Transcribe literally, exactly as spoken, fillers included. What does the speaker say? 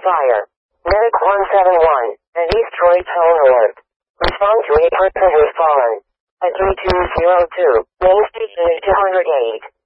fire. Medic one seven one, and East Troy tone alert. Respond to a person who has fallen. At three two zero two, main station is two oh eight.